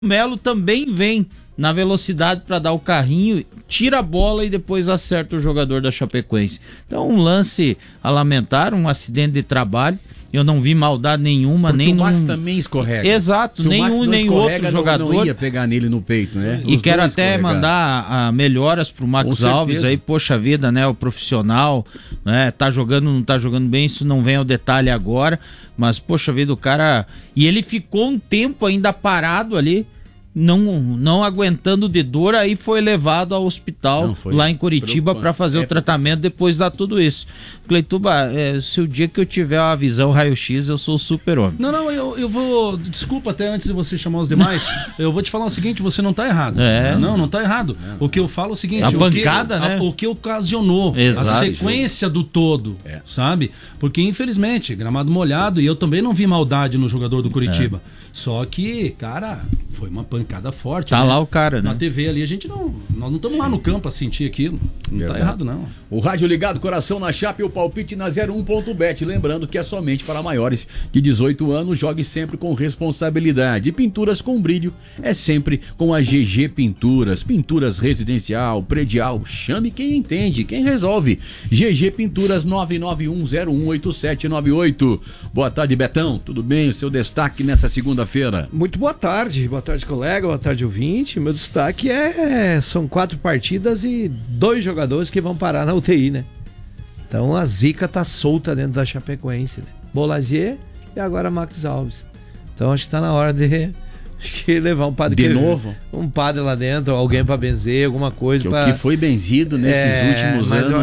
Melo também vem na velocidade para dar o carrinho, tira a bola e depois acerta o jogador da Chapecoense. Então um lance a lamentar, um acidente de trabalho. Eu não vi maldade nenhuma. Porque nem o Max num... também escorrega. Exato, nenhum nem outro jogador. Não ia pegar nele no peito, né? E quero até mandar melhoras pro Max Alves aí, poxa vida, né? O profissional, né? Tá jogando, não tá jogando bem, isso não vem ao detalhe agora, mas poxa vida, o cara... E ele ficou um tempo ainda parado ali, não aguentando de dor, aí foi levado ao hospital lá em Curitiba para fazer o tratamento, depois dá tudo isso. Cleituba, se o dia que eu tiver uma visão raio-x, eu sou o super-homem. Não, eu vou... Desculpa até antes de você chamar os demais, eu vou te falar o seguinte, você não tá errado. Não tá errado. O que eu falo é o seguinte... A pancada, né? O que ocasionou, a sequência do todo, sabe? Porque, infelizmente, gramado molhado, e eu também não vi maldade no jogador do Curitiba. Só que, cara, foi uma pancada forte. Tá, né? Lá o cara, né? Na TV ali, nós não estamos lá no campo a sentir aquilo. Não tá errado, não. O rádio ligado, coração na chapa e o palpite na 01.bet. Lembrando que é somente para maiores de 18 anos. Jogue sempre com responsabilidade. Pinturas com brilho é sempre com a GG Pinturas. Pinturas residencial, predial. Chame quem entende, quem resolve. GG Pinturas 991018798. Boa tarde, Betão. Tudo bem? O seu destaque nessa segunda-feira? Muito boa tarde colega, boa tarde ouvinte. Meu destaque são 4 partidas e 2 jogadores que vão parar na UTI, né? Então a zica tá solta dentro da Chapecoense, né? Bolazier e agora Max Alves. Então acho que tá na hora de levar um padre novo, um padre lá dentro, alguém para benzer, alguma coisa o que foi benzido nesses últimos anos.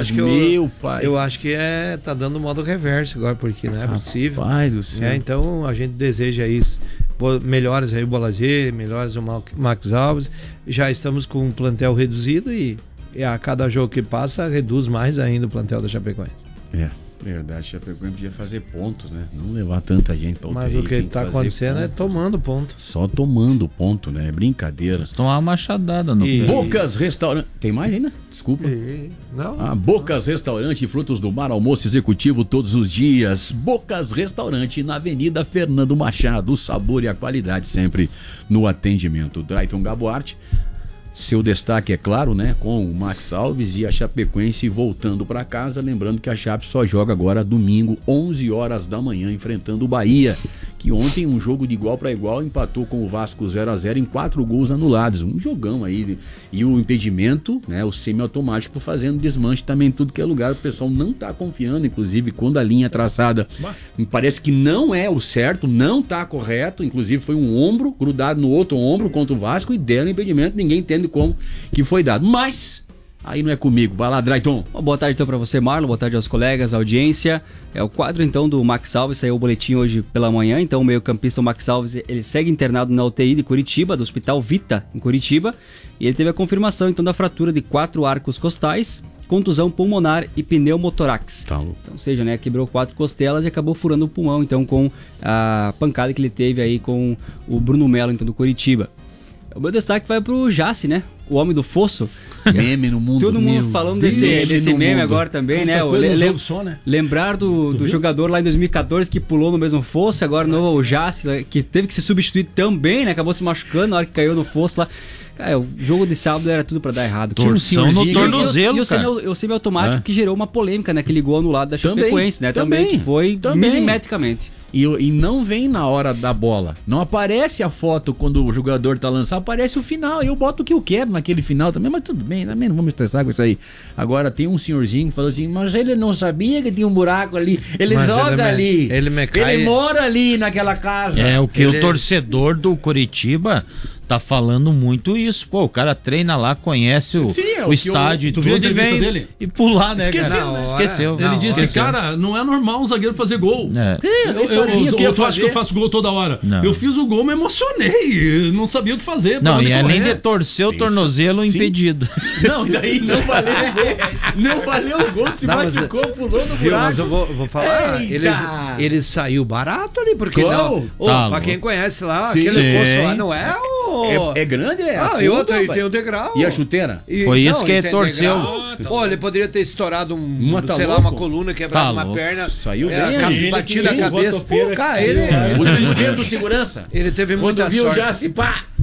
Eu acho que tá dando modo reverso agora, porque não é possível. Rapaz do céu. Então a gente deseja isso. Melhores aí o Bolazier, melhores o Max Alves. Já estamos com um plantel reduzido e a cada jogo que passa reduz mais ainda o plantel da Chapecoense. Verdade, Chapecoense podia fazer pontos, né? Não levar tanta gente pra UTI. Mas o que tá acontecendo é tomando ponto. Só tomando ponto, né? É brincadeira. Tomar uma machadada no pé. Bocas Restaurante. Tem mais ainda? Desculpa. Não. Bocas Restaurante, frutos do mar, almoço executivo todos os dias. Bocas Restaurante na Avenida Fernando Machado. O sabor e a qualidade sempre no atendimento. Drayton Gaboarte. Seu destaque, é claro, né, com o Max Alves e a Chapecoense voltando para casa. Lembrando que a Chape só joga agora domingo, 11 horas da manhã, enfrentando o Bahia, que ontem um jogo de igual para igual empatou com o Vasco 0-0 em 4 gols anulados. Um jogão aí. E o impedimento, né, o semiautomático fazendo desmanche também em tudo que é lugar. O pessoal não tá confiando, inclusive quando a linha traçada me parece que não é o certo, não tá correto. Inclusive foi um ombro grudado no outro ombro contra o Vasco e deram impedimento, ninguém entende como que foi dado, mas aí não é comigo. Vai lá, Drayton. Boa tarde então para você, Marlon, boa tarde aos colegas, à audiência. É o quadro então do Max Alves, saiu o boletim hoje pela manhã. Então o meio-campista Max Alves, ele segue internado na UTI de Curitiba, do Hospital Vita em Curitiba, e ele teve a confirmação então da fratura de 4 arcos costais, contusão pulmonar e pneumotorax. Então, ou seja, né, quebrou 4 costelas e acabou furando o pulmão, então, com a pancada que ele teve aí com o Bruno Melo, então, do Curitiba. O meu destaque vai pro Jace, né? O homem do fosso. Meme no mundo. Todo mundo falando desse meme agora também, né? Lembrar do jogador lá em 2014 que pulou no mesmo fosso, agora o Jace, que teve que ser substituído também, né? Acabou se machucando na hora que caiu no fosso lá. Cara, o jogo de sábado era tudo pra dar errado. Torção no tornozelo, o semiautomático que gerou uma polêmica, né? Aquele gol anulado da Chapecoense, né? Também, que foi milimetricamente. E não vem na hora da bola. Não aparece a foto quando o jogador tá lançado, aparece o final. Eu boto o que eu quero naquele final também, mas tudo bem, também não vamos estressar com isso aí. Agora tem um senhorzinho que falou assim, mas ele não sabia que tinha um buraco ali. Ele joga ali. Ele mora ali naquela casa. É, o que o torcedor do Curitiba tá falando muito isso. Pô, o cara treina lá, conhece o estádio e tudo, e vem dele? E pular, né? Esqueceu. Ele disse, cara, não é normal um zagueiro fazer gol. Eu acho que eu faço gol toda hora. Não. Eu fiz o gol, me emocionei. Não sabia o que fazer. Não, e além de torcer o tornozelo impedido. Não, e daí não valeu o gol. Não valeu o gol, se machucou, pulou no buraco. Mas eu vou falar, ele saiu barato ali, porque pra quem conhece lá, aquele fosso lá não é É grande? E outro aí tem o degrau. E a chuteira? Foi isso que ele torceu. Pô, ele poderia ter estourado uma coluna, quebrado uma perna. Saiu bem. Batido a cabeça. Pô, cara, o desespero do segurança. Ele teve muita sorte. Quando viu já se pá.